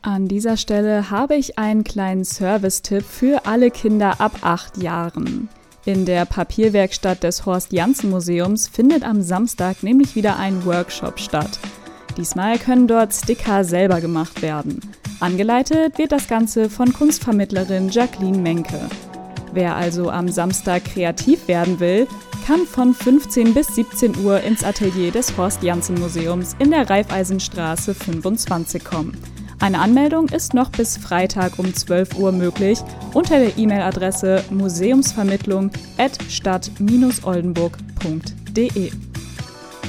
An dieser Stelle habe ich einen kleinen Service-Tipp für alle Kinder ab 8 Jahren. In der Papierwerkstatt des Horst-Janssen-Museums findet am Samstag nämlich wieder ein Workshop statt. Diesmal können dort Sticker selber gemacht werden. Angeleitet wird das Ganze von Kunstvermittlerin Jacqueline Menke. Wer also am Samstag kreativ werden will, kann von 15 bis 17 Uhr ins Atelier des Horst-Janssen-Museums in der Raiffeisenstraße 25 kommen. Eine Anmeldung ist noch bis Freitag um 12 Uhr möglich unter der E-Mail-Adresse museumsvermittlung@stadt-oldenburg.de.